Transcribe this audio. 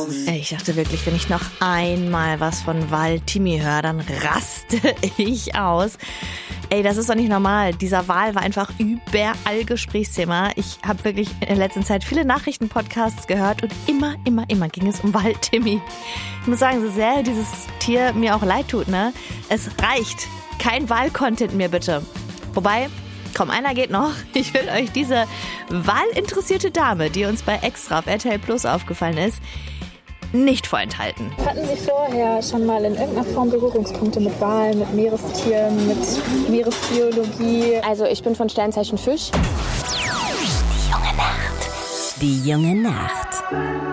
Ich dachte wirklich, wenn ich noch einmal was von Wal-Timmy höre, dann raste ich aus. Ey, das ist doch nicht normal. Dieser Wal war einfach überall Gesprächsthema. Ich habe wirklich in der letzten Zeit viele Nachrichtenpodcasts gehört und immer ging es um Wal-Timmy. Ich muss sagen, so sehr dieses Tier mir auch leid tut, ne? Es reicht. Kein Wal-Content mehr, bitte. Wobei, komm, einer geht noch. Ich will euch diese walinteressierte Dame, die uns bei Extra auf RTL Plus aufgefallen ist, nicht vorenthalten. Hatten Sie vorher schon mal in irgendeiner Form Berührungspunkte mit Walen, mit Meerestieren, mit Meeresbiologie? Also ich bin von Sternzeichen Fisch. Die junge Nacht. Die junge Nacht.